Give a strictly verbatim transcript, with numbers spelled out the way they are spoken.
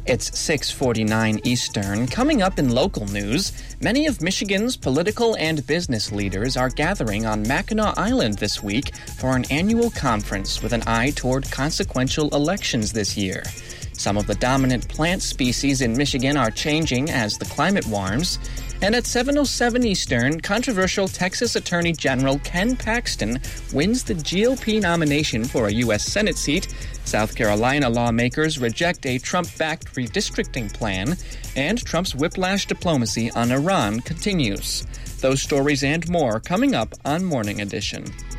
It's six forty-nine Eastern. Coming up in local news, many of Michigan's political and business leaders are gathering on Mackinac Island this week for an annual conference with an eye toward consequential elections this year. Some of the dominant plant species in Michigan are changing as the climate warms. And at seven oh seven Eastern, controversial Texas Attorney General Ken Paxton wins the G O P nomination for a U S Senate seat. South Carolina lawmakers reject a Trump-backed redistricting plan. And Trump's whiplash diplomacy on Iran continues. Those stories and more coming up on Morning Edition.